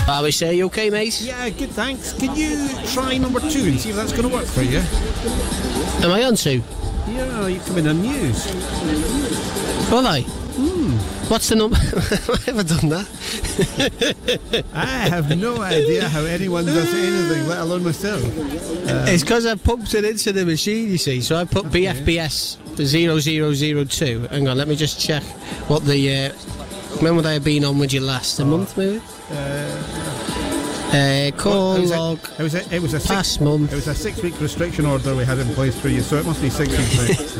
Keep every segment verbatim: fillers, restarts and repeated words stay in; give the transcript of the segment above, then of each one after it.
How we say, you okay, mate? Yeah, good, thanks. Can you try number two and see if that's going to work for you? Am I on two? Yeah, you come in on news. Will I? Hmm. What's the number? Have I done that? I have no idea how anyone does anything, let alone myself. Um, It's because I pumped it into the machine, you see. So I put okay. B F B S zero zero zero two. Hang on, let me just check what the... Uh, when would I have been on with you last? A month, maybe? Uh, Uh, call it was log. A, it was a, it was a past six, month. It was a six-week restriction order we had in place for you, so it must be six weeks.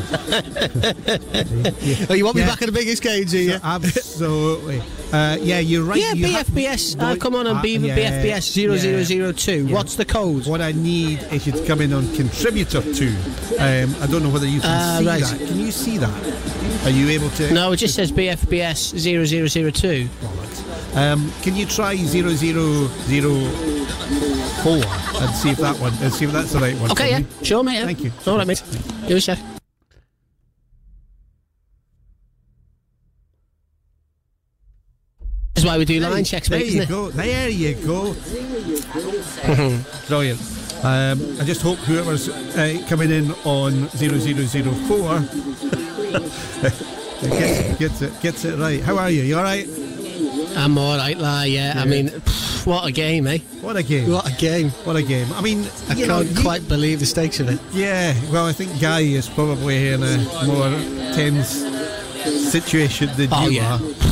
Oh, you want me Yeah. back at the biggest game, do you? So, absolutely. Uh, yeah, you're right. Yeah, you B F B S. have- I've come on on uh, B- yeah, BFBS zero zero zero two. yeah. What's the code? What I need is you to come in on contributor two. Um, I don't know whether you can Ah, see right. that. Can you see that? Are you able to? No, it just says B F B S zero zero zero two. Um, can you try zero zero zero four and see if that one, and see if that's the right one? Okay, for yeah, me? sure, mate. Yeah. Thank you. All right, mate. Give us a check. That's why we do line checks, there mate, you isn't go. There you go. Brilliant. Um, I just hope whoever's uh, coming in on zero zero zero four gets, gets it gets it right. How are you? You all right? it? I'm all right, lah. Yeah. I Yeah. mean, pff, what a game, eh? What a game! What a game. What a game! I mean, I you can't know, you- quite believe the stakes of it. Yeah, well, I think Guy is probably in a more tense situation than Oh, you yeah. are.